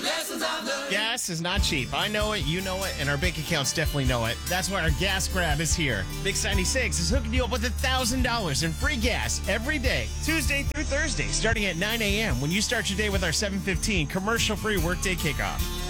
Gas is not cheap. I know it, you know it, and our bank accounts definitely know it. That's why our gas grab is here. Big 96 is hooking you up with $1,000 in free gas every day, Tuesday through Thursday, starting at 9 a.m. when you start your day with our 7:15 commercial-free workday kickoff.